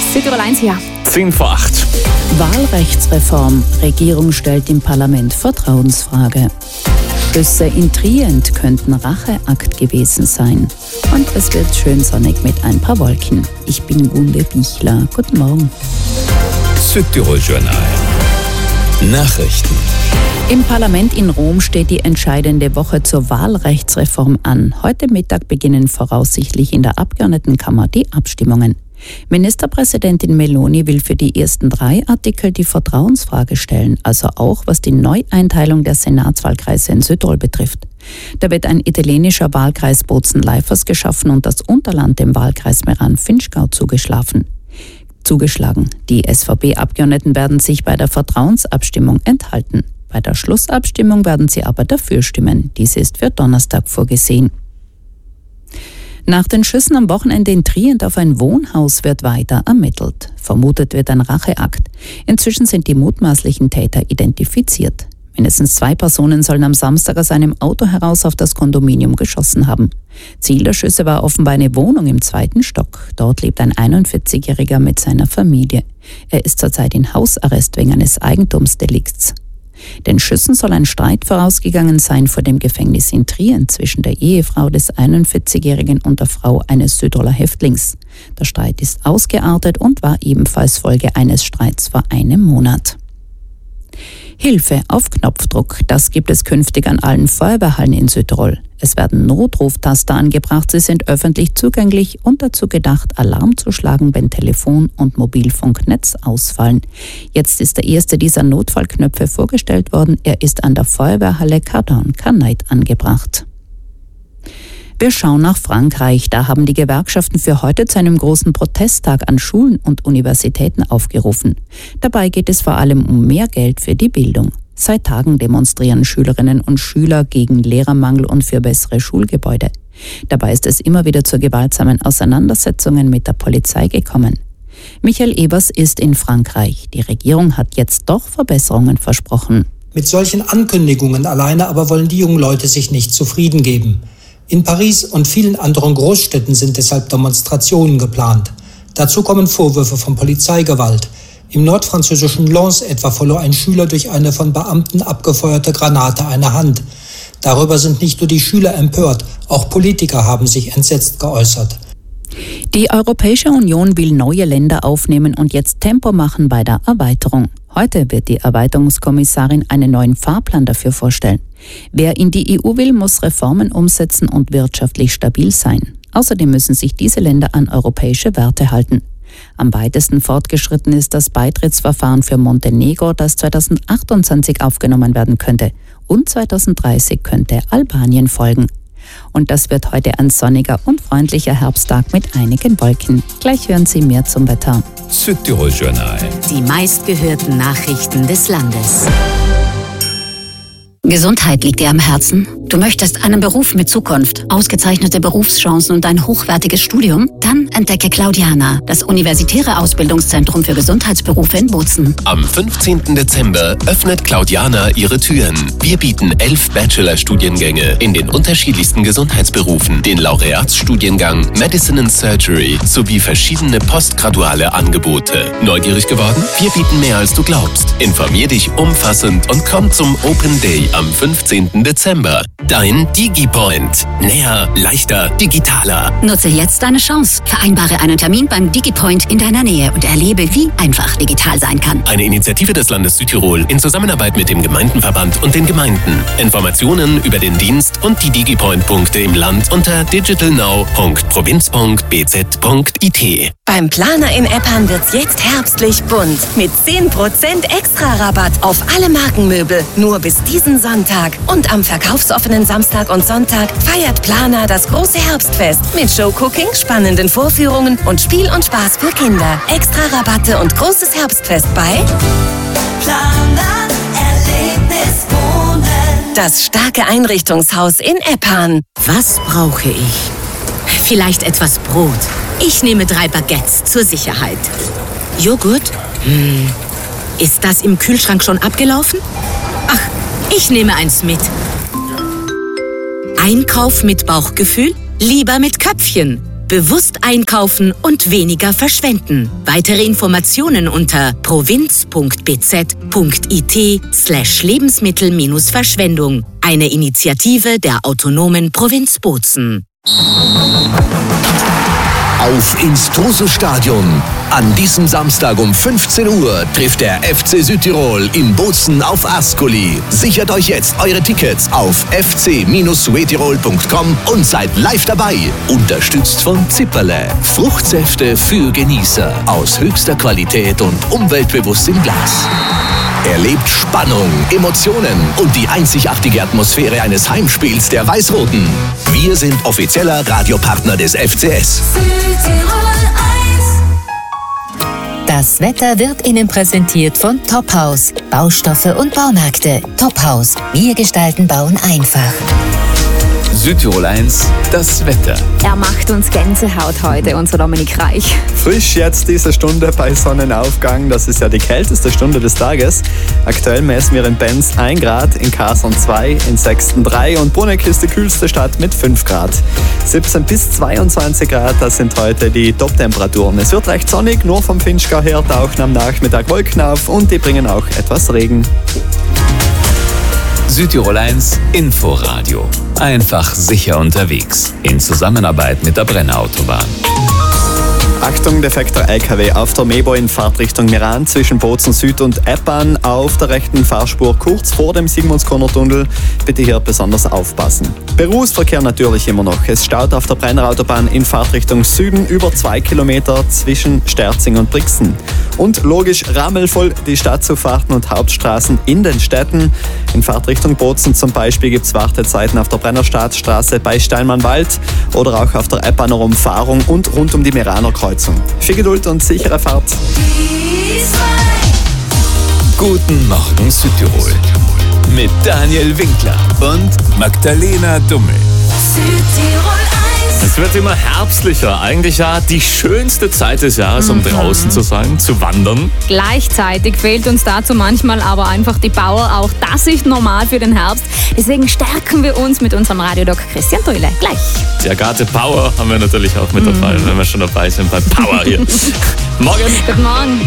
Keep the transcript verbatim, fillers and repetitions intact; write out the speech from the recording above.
Südtirol eins hier. zehn vor acht. Wahlrechtsreform. Regierung stellt im Parlament Vertrauensfrage. Schüsse in Trient könnten Racheakt gewesen sein. Und es wird schön sonnig mit ein paar Wolken. Ich bin Gunde Bichler. Guten Morgen. Südtirol Journal. Nachrichten. Im Parlament in Rom steht die entscheidende Woche zur Wahlrechtsreform an. Heute Mittag beginnen voraussichtlich in der Abgeordnetenkammer die Abstimmungen. Ministerpräsidentin Meloni will für die ersten drei Artikel die Vertrauensfrage stellen, also auch was die Neueinteilung der Senatswahlkreise in Südtirol betrifft. Da wird ein italienischer Wahlkreis Bozen-Leifers geschaffen und das Unterland dem Wahlkreis Meran-Finchgau zugeschlagen. zugeschlagen. Die S V P-Abgeordneten werden sich bei der Vertrauensabstimmung enthalten. Bei der Schlussabstimmung werden sie aber dafür stimmen. Diese ist für Donnerstag vorgesehen. Nach den Schüssen am Wochenende in Trient auf ein Wohnhaus wird weiter ermittelt. Vermutet wird ein Racheakt. Inzwischen sind die mutmaßlichen Täter identifiziert. Mindestens zwei Personen sollen am Samstag aus einem Auto heraus auf das Kondominium geschossen haben. Ziel der Schüsse war offenbar eine Wohnung im zweiten Stock. Dort lebt ein einundvierzigjähriger mit seiner Familie. Er ist zurzeit in Hausarrest wegen eines Eigentumsdelikts. Den Schüssen soll ein Streit vorausgegangen sein vor dem Gefängnis in Trient zwischen der Ehefrau des einundvierzigjährigen und der Frau eines Südtiroler Häftlings. Der Streit ist ausgeartet und war ebenfalls Folge eines Streits vor einem Monat. Hilfe auf Knopfdruck, das gibt es künftig an allen Feuerwehrhallen in Südtirol. Es werden Notruftaster angebracht, sie sind öffentlich zugänglich und dazu gedacht, Alarm zu schlagen, wenn Telefon- und Mobilfunknetz ausfallen. Jetzt ist der erste dieser Notfallknöpfe vorgestellt worden, er ist an der Feuerwehrhalle Cardon-Carnight angebracht. Wir schauen nach Frankreich. Da haben die Gewerkschaften für heute zu einem großen Protesttag an Schulen und Universitäten aufgerufen. Dabei geht es vor allem um mehr Geld für die Bildung. Seit Tagen demonstrieren Schülerinnen und Schüler gegen Lehrermangel und für bessere Schulgebäude. Dabei ist es immer wieder zu gewaltsamen Auseinandersetzungen mit der Polizei gekommen. Michael Evers ist in Frankreich. Die Regierung hat jetzt doch Verbesserungen versprochen. Mit solchen Ankündigungen alleine aber wollen die jungen Leute sich nicht zufrieden geben. In Paris und vielen anderen Großstädten sind deshalb Demonstrationen geplant. Dazu kommen Vorwürfe von Polizeigewalt. Im nordfranzösischen Lens etwa verlor ein Schüler durch eine von Beamten abgefeuerte Granate eine Hand. Darüber sind nicht nur die Schüler empört, auch Politiker haben sich entsetzt geäußert. Die Europäische Union will neue Länder aufnehmen und jetzt Tempo machen bei der Erweiterung. Heute wird die Erweiterungskommissarin einen neuen Fahrplan dafür vorstellen. Wer in die E U will, muss Reformen umsetzen und wirtschaftlich stabil sein. Außerdem müssen sich diese Länder an europäische Werte halten. Am weitesten fortgeschritten ist das Beitrittsverfahren für Montenegro, das zweitausendachtundzwanzig aufgenommen werden könnte. Und zweitausenddreißig könnte Albanien folgen. Und das wird heute ein sonniger und freundlicher Herbsttag mit einigen Wolken. Gleich hören Sie mehr zum Wetter. Südtirol Journal. Die meistgehörten Nachrichten des Landes. Gesundheit liegt dir am Herzen? Du möchtest einen Beruf mit Zukunft, ausgezeichnete Berufschancen und ein hochwertiges Studium? Dann entdecke Claudiana, das universitäre Ausbildungszentrum für Gesundheitsberufe in Bozen. Am fünfzehnten Dezember öffnet Claudiana ihre Türen. Wir bieten elf Bachelor-Studiengänge in den unterschiedlichsten Gesundheitsberufen, den Laureatsstudiengang Medicine and Surgery sowie verschiedene postgraduale Angebote. Neugierig geworden? Wir bieten mehr, als du glaubst. Informier dich umfassend und komm zum Open Day am fünfzehnten Dezember. Dein DigiPoint. Näher, leichter, digitaler. Nutze jetzt deine Chance. Vereinbare einen Termin beim DigiPoint in deiner Nähe und erlebe, wie einfach digital sein kann. Eine Initiative des Landes Südtirol in Zusammenarbeit mit dem Gemeindenverband und den Gemeinden. Informationen über den Dienst und die DigiPoint-Punkte im Land unter digitalnow punkt provinz punkt b z punkt i t. Beim Planer in Eppan wird's jetzt herbstlich bunt. Mit zehn Prozent Extra-Rabatt auf alle Markenmöbel. Nur bis diesen Sonntag. Und am verkaufsoffenen Samstag und Sonntag feiert Planer das große Herbstfest. Mit Showcooking, spannenden Vorführungen und Spiel und Spaß für Kinder. Extra-Rabatte und großes Herbstfest bei Planer Erlebnis Wohnen. Das starke Einrichtungshaus in Eppan. Was brauche ich? Vielleicht etwas Brot. Ich nehme drei Baguettes zur Sicherheit. Joghurt? Hm. Ist das im Kühlschrank schon abgelaufen? Ach, ich nehme eins mit. Einkauf mit Bauchgefühl? Lieber mit Köpfchen. Bewusst einkaufen und weniger verschwenden. Weitere Informationen unter provinz.bz.it slash Lebensmittel-Verschwendung. Eine Initiative der autonomen Provinz Bozen. Auf ins Trose-Stadion. An diesem Samstag um fünfzehn Uhr trifft der F C Südtirol in Bozen auf Ascoli. Sichert euch jetzt eure Tickets auf f c Südtirol punkt com und seid live dabei. Unterstützt von Zipperle. Fruchtsäfte für Genießer. Aus höchster Qualität und umweltbewusst im Glas. Erlebt Spannung, Emotionen und die einzigartige Atmosphäre eines Heimspiels der Weiß-Roten. Wir sind offizieller Radiopartner des F C S. Das Wetter wird Ihnen präsentiert von Tophaus. Baustoffe und Baumärkte. Tophaus. Wir gestalten Bauen einfach. Südtirol eins, das Wetter. Er macht uns Gänsehaut heute, unser Dominik Reich. Frisch jetzt diese Stunde bei Sonnenaufgang. Das ist ja die kälteste Stunde des Tages. Aktuell messen wir in Benz ein Grad, in Kassel zwei, in Sexten drei und Bruneck ist die kühlste Stadt mit fünf Grad. siebzehn bis zweiundzwanzig Grad, das sind heute die Top-Temperaturen. Es wird recht sonnig, nur vom Finchgau her tauchen am Nachmittag Wolken auf und die bringen auch etwas Regen. Südtirol eins Inforadio. Einfach sicher unterwegs. In Zusammenarbeit mit der Brenner-Autobahn. Achtung, defekter L K W auf der Mebo in Fahrtrichtung Meran zwischen Bozen Süd und Eppan auf der rechten Fahrspur kurz vor dem Sigmundskorner-Tunnel. Bitte hier besonders aufpassen. Berufsverkehr natürlich immer noch. Es staut auf der Brenner-Autobahn in Fahrtrichtung Süden über zwei Kilometer zwischen Sterzing und Brixen. Und logisch rammelvoll die Stadtzufahrten und Hauptstraßen in den Städten. In Fahrtrichtung Bozen zum Beispiel gibt es Wartezeiten auf der Brenner Staatsstraße bei Steinmannwald oder auch auf der Eppaner Umfahrung und rund um die Meraner Kreuzung. Viel Geduld und sichere Fahrt. Guten Morgen Südtirol. Mit Daniel Winkler und Magdalena Dummel. Es wird immer herbstlicher. Eigentlich ja die schönste Zeit des Jahres, um mhm. draußen zu sein, zu wandern. Gleichzeitig fehlt uns dazu manchmal aber einfach die Power. Auch das ist normal für den Herbst. Deswegen stärken wir uns mit unserem Radiodoc Christian Trüle. Gleich. Die Agathe Power haben wir natürlich auch mit dabei, mhm. wenn wir schon dabei sind bei Power hier. Morgen. Guten Morgen.